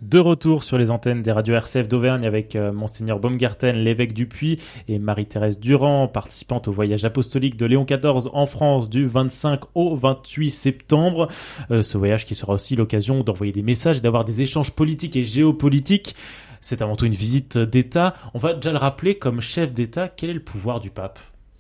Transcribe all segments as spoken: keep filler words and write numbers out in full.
De retour sur les antennes des radios R C F d'Auvergne avec euh, Monseigneur Baumgarten, l'évêque du Puy, et Marie-Thérèse Durand, participante au voyage apostolique de Léon quatorze en France du vingt-cinq au vingt-huit septembre. Euh, ce voyage qui sera aussi l'occasion d'envoyer des messages, d'avoir des échanges politiques et géopolitiques. C'est avant tout une visite d'État. On va déjà le rappeler, comme chef d'État, quel est le pouvoir du pape ?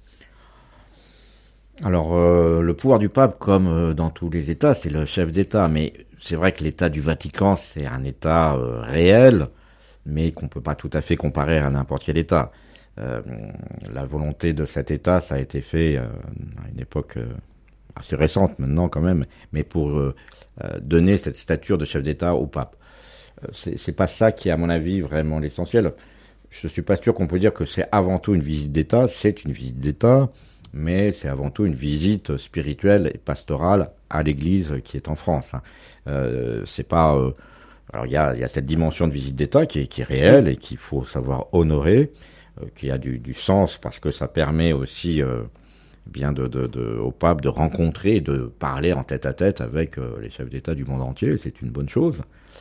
Alors, euh, le pouvoir du pape, comme euh, dans tous les États, c'est le chef d'État. Mais c'est vrai que l'État du Vatican, c'est un État euh, réel, mais qu'on peut pas tout à fait comparer à n'importe quel État. Euh, la volonté de cet État, ça a été fait euh, à une époque euh, assez récente maintenant quand même, mais pour euh, euh, donner cette stature de chef d'État au pape. Euh, c'est, c'est pas ça qui est, à mon avis, vraiment l'essentiel. Je suis pas sûr qu'on peut dire que c'est avant tout une visite d'État. C'est une visite d'État, mais c'est avant tout une visite spirituelle et pastorale à l'Église qui est en France. Euh, c'est pas. Euh, alors il y a, y a cette dimension de visite d'État qui est, qui est réelle et qu'il faut savoir honorer, euh, qui a du, du sens parce que ça permet aussi euh, bien de, de, de, au pape de rencontrer et de parler en tête à tête avec euh, les chefs d'État du monde entier. C'est une bonne chose,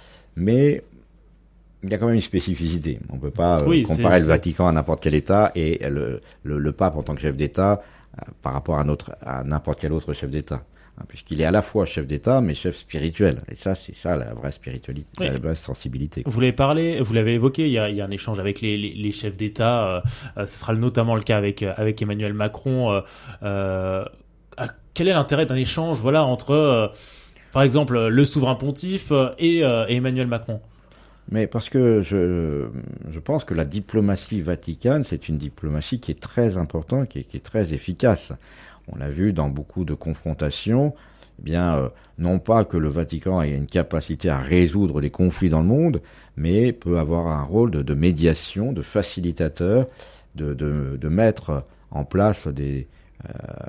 mais il y a quand même une spécificité. On ne peut pas euh, oui, comparer c'est, le Vatican à n'importe quel État et le, le, le pape en tant que chef d'État euh, par rapport à, notre, à n'importe quel autre chef d'État. Hein, puisqu'il est à la fois chef d'État, mais chef spirituel. Et ça, c'est ça la vraie spiritualité, oui. La vraie sensibilité. Vous l'avez parlé, vous l'avez évoqué, il y a, il y a un échange avec les, les, les chefs d'État. Euh, ce sera notamment le cas avec, avec Emmanuel Macron. Euh, euh, quel est l'intérêt d'un échange voilà, entre, euh, par exemple, le souverain pontife et, euh, et Emmanuel Macron ? Mais parce que je, je pense que la diplomatie vaticane, c'est une diplomatie qui est très importante, qui est, qui est très efficace. On l'a vu dans beaucoup de confrontations, eh bien, euh, non pas que le Vatican ait une capacité à résoudre les conflits dans le monde, mais peut avoir un rôle de, de médiation, de facilitateur, de, de, de mettre en place des, euh,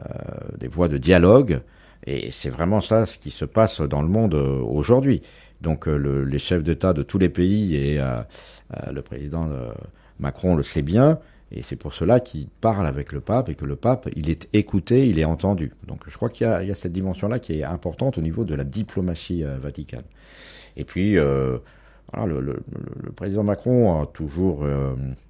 des voies de dialogue. Et c'est vraiment ça ce qui se passe dans le monde euh, aujourd'hui. Donc euh, le, les chefs d'État de tous les pays et euh, euh, le président euh, Macron le sait bien, et c'est pour cela qu'il parle avec le pape et que le pape, il est écouté, il est entendu. Donc je crois qu'il y a, il y a cette dimension-là qui est importante au niveau de la diplomatie euh, vaticane. Et puis, euh, voilà, le, le, le président Macron a toujours euh,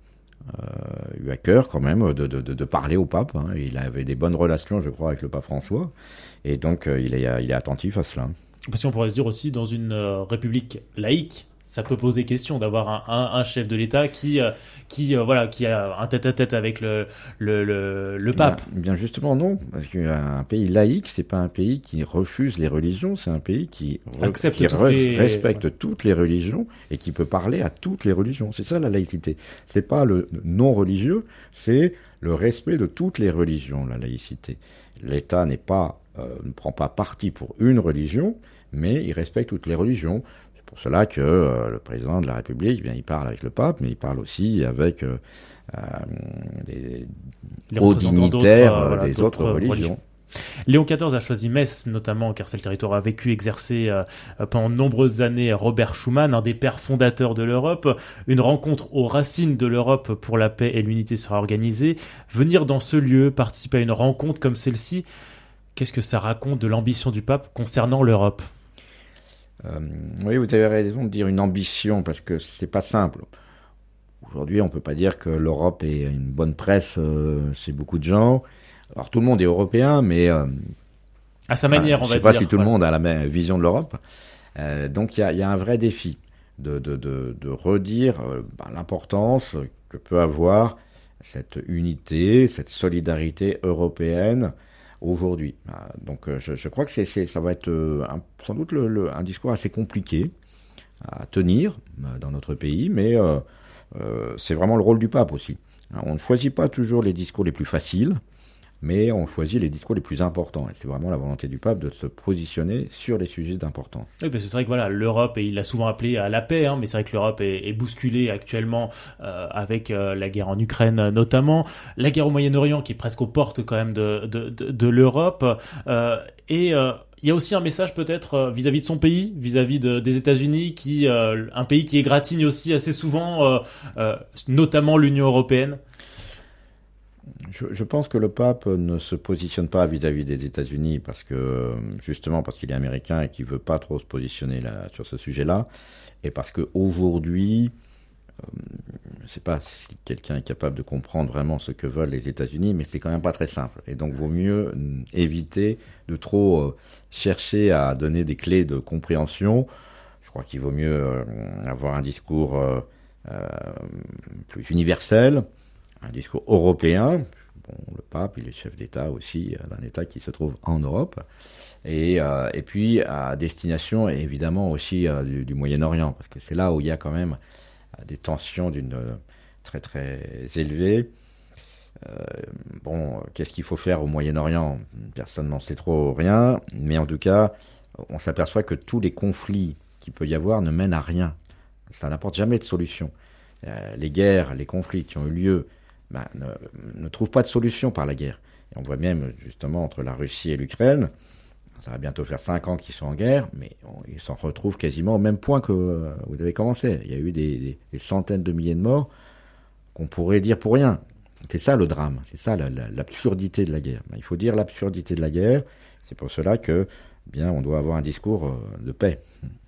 euh, eu à cœur quand même de, de, de, de parler au pape. Hein. Il avait des bonnes relations, je crois, avec le pape François, et donc euh, il, est, il est attentif à cela. Parce qu'on pourrait se dire aussi, dans une euh, république laïque, ça peut poser question d'avoir un, un, un chef de l'État qui, euh, qui, euh, voilà, qui a un tête-à-tête avec le, le, le, le pape. Bien, bien justement non, parce qu'un pays laïque, c'est pas un pays qui refuse les religions, c'est un pays qui, re, Accepte qui re, les... respecte ouais. toutes les religions et qui peut parler à toutes les religions. C'est ça la laïcité. C'est pas le non religieux, c'est le respect de toutes les religions, la laïcité. L'État n'est pas, euh, ne prend pas parti pour une religion, mais il respecte toutes les religions. C'est pour cela que euh, le président de la République, eh bien, il parle avec le pape, mais il parle aussi avec euh, euh, des hauts dignitaires euh, voilà, des d'autres autres religions. religions. Léon quatorze a choisi Metz, notamment car c'est le territoire où a vécu, exercé euh, pendant de nombreuses années Robert Schuman, un des pères fondateurs de l'Europe. Une rencontre aux racines de l'Europe pour la paix et l'unité sera organisée. Venir dans ce lieu, participer à une rencontre comme celle-ci, qu'est-ce que ça raconte de l'ambition du pape concernant l'Europe ? Euh, oui, vous avez raison de dire une ambition, parce que c'est pas simple. Aujourd'hui, on peut pas dire que l'Europe est une bonne presse euh, chez beaucoup de gens. Alors, tout le monde est européen, mais... Euh, à sa manière, enfin, on va dire. Je sais pas si tout voilà. le monde a la même vision de l'Europe. Euh, donc, il y a, y a un vrai défi de, de, de, de redire euh, bah, l'importance que peut avoir cette unité, cette solidarité européenne aujourd'hui. Donc je, je crois que c'est, c'est, ça va être euh, un, sans doute le, le, un discours assez compliqué à tenir euh, dans notre pays, mais euh, euh, c'est vraiment le rôle du pape aussi. On ne choisit pas toujours les discours les plus faciles, mais on choisit les discours les plus importants. Et c'est vraiment la volonté du pape de se positionner sur les sujets d'importance. Oui, parce que c'est vrai que voilà, l'Europe, et il l'a souvent appelé à la paix, hein, mais c'est vrai que l'Europe est, est bousculée actuellement euh, avec euh, la guerre en Ukraine notamment, la guerre au Moyen-Orient qui est presque aux portes quand même de, de, de, de l'Europe. Euh, et euh, il y a aussi un message peut-être euh, vis-à-vis de son pays, vis-à-vis de, des États-Unis, qui euh, un pays qui égratigne aussi assez souvent, euh, euh, notamment l'Union européenne. Je, je pense que le pape ne se positionne pas vis-à-vis des États-Unis parce que, justement, parce qu'il est américain et qu'il veut pas trop se positionner là, sur ce sujet-là, et parce qu'aujourd'hui, euh, je ne sais pas si quelqu'un est capable de comprendre vraiment ce que veulent les États-Unis, mais c'est quand même pas très simple. Et donc, vaut mieux euh, éviter de trop euh, chercher à donner des clés de compréhension. Je crois qu'il vaut mieux euh, avoir un discours euh, euh, plus universel, un discours européen. Bon, le pape, il est chef d'État aussi d'un État qui se trouve en Europe. Et, euh, et puis, à destination, évidemment, aussi euh, du, du Moyen-Orient, parce que c'est là où il y a quand même euh, des tensions d'une euh, très, très élevées. Euh, bon, qu'est-ce qu'il faut faire au Moyen-Orient? Personne n'en sait trop rien, mais en tout cas, on s'aperçoit que tous les conflits qu'il peut y avoir ne mènent à rien. Ça n'apporte jamais de solution. Euh, les guerres, les conflits qui ont eu lieu ben, ne, ne trouvent pas de solution par la guerre. Et on voit même justement entre la Russie et l'Ukraine, ça va bientôt faire cinq ans qu'ils sont en guerre, mais on, ils s'en retrouvent quasiment au même point que euh, vous avez commencé. Il y a eu des, des, des centaines de milliers de morts qu'on pourrait dire pour rien. C'est ça le drame, c'est ça la, la, l'absurdité de la guerre. Ben, il faut dire l'absurdité de la guerre, c'est pour cela que bien on doit avoir un discours euh, de paix.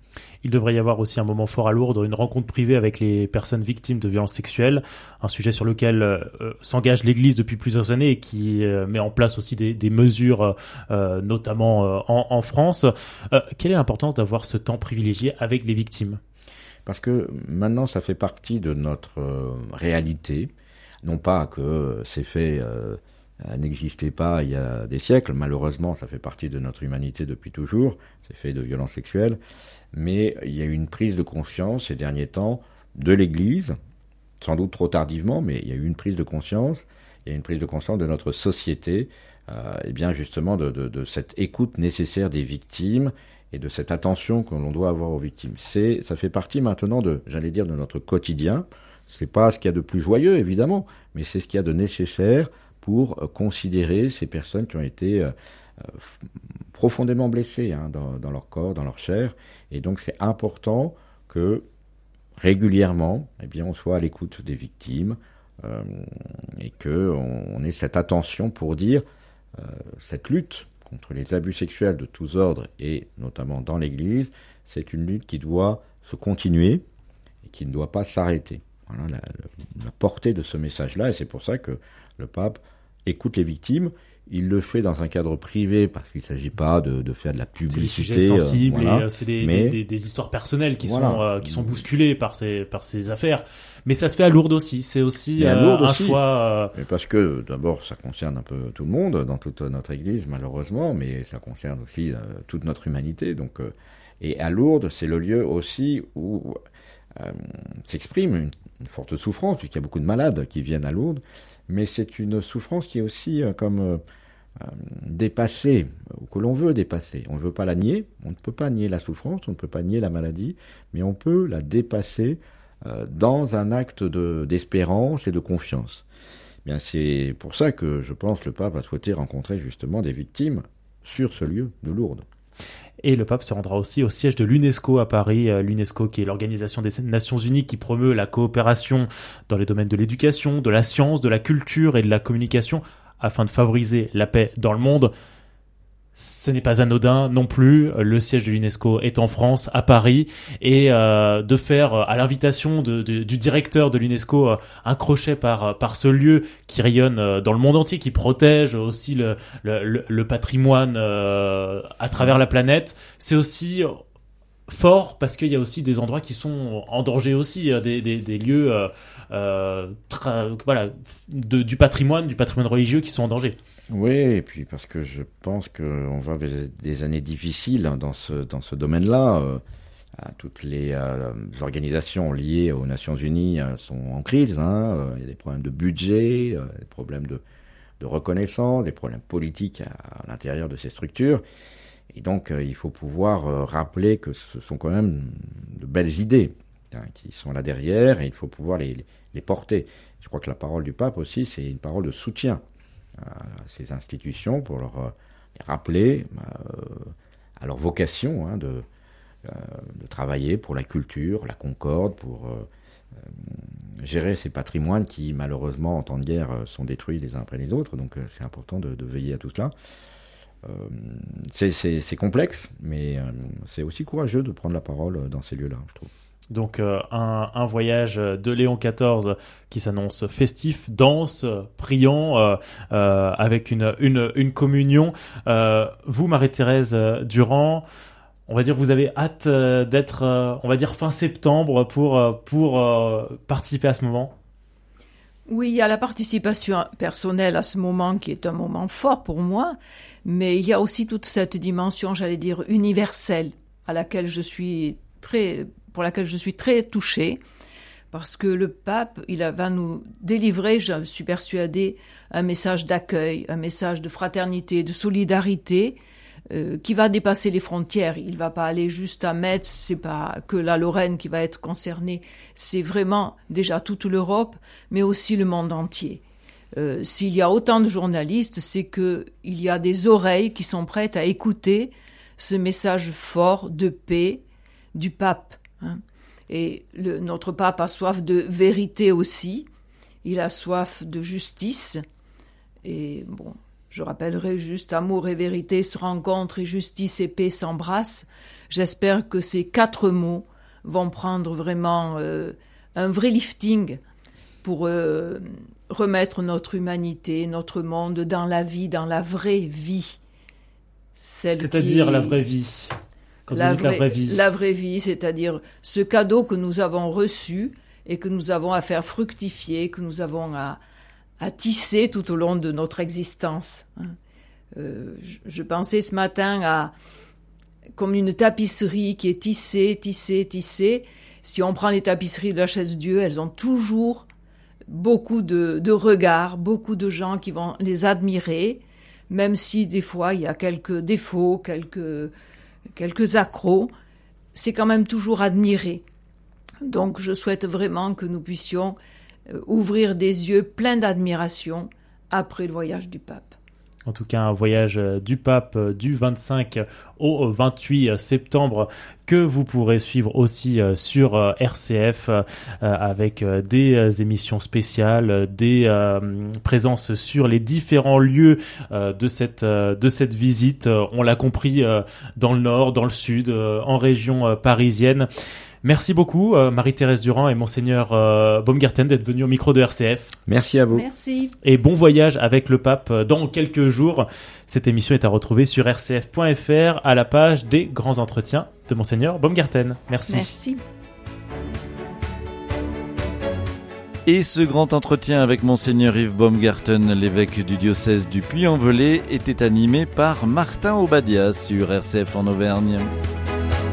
Il devrait y avoir aussi un moment fort à Lourdes, une rencontre privée avec les personnes victimes de violences sexuelles, un sujet sur lequel euh, s'engage l'Église depuis plusieurs années et qui euh, met en place aussi des, des mesures, euh, notamment euh, en, en France. Euh, quelle est l'importance d'avoir ce temps privilégié avec les victimes ? Parce que maintenant, ça fait partie de notre euh, réalité. Non pas que ces faits euh, n'existaient pas il y a des siècles, malheureusement, ça fait partie de notre humanité depuis toujours, ces faits de violences sexuelles. Mais il y a eu une prise de conscience ces derniers temps de l'Église, sans doute trop tardivement, mais il y a eu une prise de conscience, il y a une prise de conscience de notre société, euh, et bien justement de, de, de cette écoute nécessaire des victimes et de cette attention que l'on doit avoir aux victimes. C'est, ça fait partie maintenant de, j'allais dire, de notre quotidien. C'est pas ce qu'il y a de plus joyeux, évidemment, mais c'est ce qu'il y a de nécessaire pour considérer ces personnes qui ont été euh, profondément blessées hein, dans, dans leur corps, dans leur chair. Et donc c'est important que régulièrement, eh bien, on soit à l'écoute des victimes euh, et qu'on on ait cette attention pour dire euh, cette lutte contre les abus sexuels de tous ordres et notamment dans l'Église, c'est une lutte qui doit se continuer et qui ne doit pas s'arrêter. Voilà la, la, la portée de ce message-là, et c'est pour ça que le pape écoute les victimes. Il le fait dans un cadre privé parce qu'il ne s'agit pas de, de faire de la publicité. C'est des sujets sensibles euh, voilà. et euh, c'est des, mais, des, des, des histoires personnelles qui, voilà. sont, euh, qui sont bousculées par ces, par ces affaires. Mais ça se fait à Lourdes aussi. C'est aussi à euh, Lourdes un aussi. choix. Euh... Mais parce que d'abord, ça concerne un peu tout le monde dans toute notre Église, malheureusement, mais ça concerne aussi euh, toute notre humanité. Donc, euh, et à Lourdes, c'est le lieu aussi où euh, s'exprime une, une forte souffrance, puisqu'il y a beaucoup de malades qui viennent à Lourdes. Mais c'est une souffrance qui est aussi euh, comme euh, euh, dépassée, ou que l'on veut dépasser. On ne veut pas la nier, on ne peut pas nier la souffrance, on ne peut pas nier la maladie, mais on peut la dépasser euh, dans un acte de, d'espérance et de confiance. Bien, c'est pour ça que je pense que le pape a souhaité rencontrer justement des victimes sur ce lieu de Lourdes. Et le pape se rendra aussi au siège de l'UNESCO à Paris, l'UNESCO qui est l'Organisation des Nations Unies qui promeut la coopération dans les domaines de l'éducation, de la science, de la culture et de la communication afin de favoriser la paix dans le monde. Ce n'est pas anodin non plus, le siège de l'UNESCO est en France, à Paris, et euh, de faire, à l'invitation de, de, du directeur de l'UNESCO, un crochet par, par ce lieu qui rayonne dans le monde entier, qui protège aussi le, le, le patrimoine euh, à travers la planète, c'est aussi fort parce qu'il y a aussi des endroits qui sont en danger aussi, des, des, des lieux euh, euh, tra- voilà, de, du patrimoine, du patrimoine religieux qui sont en danger. Oui, et puis parce que je pense qu'on va vers des années difficiles dans ce, dans ce domaine-là. Euh, toutes les euh, organisations liées aux Nations Unies euh, sont en crise. Hein. Euh, il y a des problèmes de budget, euh, des problèmes de, de reconnaissance, des problèmes politiques à, à l'intérieur de ces structures. Et donc, euh, il faut pouvoir euh, rappeler que ce sont quand même de belles idées hein, qui sont là derrière, et il faut pouvoir les, les porter. Je crois que la parole du pape aussi, c'est une parole de soutien à ces institutions pour leur euh, les rappeler euh, à leur vocation hein, de, euh, de travailler pour la culture, la concorde, pour euh, gérer ces patrimoines qui, malheureusement, en temps de guerre, sont détruits les uns après les autres. Donc, c'est important de, de veiller à tout cela. Euh, c'est, c'est, c'est complexe, mais euh, c'est aussi courageux de prendre la parole dans ces lieux-là, je trouve. Donc euh, un, un voyage de Léon quatorze qui s'annonce festif, dense, priant, euh, euh, avec une, une, une communion. Euh, vous, Marie-Thérèse Durand, on va dire que vous avez hâte euh, d'être, euh, on va dire, fin septembre pour, euh, pour euh, participer à ce moment? Oui, il y a la participation personnelle à ce moment qui est un moment fort pour moi, mais il y a aussi toute cette dimension, j'allais dire, universelle, à laquelle je suis très, pour laquelle je suis très touchée, parce que le pape, il va nous délivrer, je suis persuadée, un message d'accueil, un message de fraternité, de solidarité, euh, qui va dépasser les frontières. Il va pas aller juste à Metz, c'est pas que la Lorraine qui va être concernée, c'est vraiment déjà toute l'Europe, mais aussi le monde entier. Euh, s'il y a autant de journalistes, c'est que il y a des oreilles qui sont prêtes à écouter ce message fort de paix du pape. Hein. Et le, notre pape a soif de vérité aussi, il a soif de justice, et bon, je rappellerai juste, amour et vérité se rencontrent et justice et paix s'embrassent. J'espère que ces quatre mots vont prendre vraiment euh, un vrai lifting pour euh, remettre notre humanité, notre monde dans la vie, dans la vraie vie. Celle C'est-à-dire qui... la vraie vie. Quand La vous dites vraie, la vraie vie. La vraie vie, c'est-à-dire ce cadeau que nous avons reçu et que nous avons à faire fructifier, que nous avons à, à tisser tout au long de notre existence. Euh, je, je pensais ce matin à comme une tapisserie qui est tissée, tissée, tissée. Si on prend les tapisseries de la Chaise-Dieu, elles ont toujours beaucoup de, de regards, beaucoup de gens qui vont les admirer, même si des fois il y a quelques défauts, quelques... quelques accros, c'est quand même toujours admiré. Donc je souhaite vraiment que nous puissions ouvrir des yeux pleins d'admiration après le voyage du pape. En tout cas, un voyage du pape du vingt-cinq au vingt-huit septembre que vous pourrez suivre aussi sur R C F avec des émissions spéciales, des présences sur les différents lieux de cette, de cette visite. On l'a compris, dans le nord, dans le sud, en région parisienne. Merci beaucoup, euh, Marie-Thérèse Durand et Monseigneur euh, Baumgarten d'être venus au micro de R C F. Merci à vous. Merci. Et bon voyage avec le pape dans quelques jours. Cette émission est à retrouver sur r c f point f r à la page des grands entretiens de Monseigneur Baumgarten. Merci. Merci. Et ce grand entretien avec Monseigneur Yves Baumgarten, l'évêque du diocèse du Puy-en-Velay, était animé par Martin Obadia sur R C F en Auvergne.